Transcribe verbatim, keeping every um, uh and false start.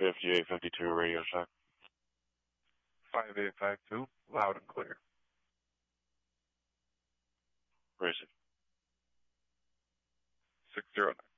fifty-eight fifty-two Radio Shack. five eight five two, loud and clear. Racing. six zero nine.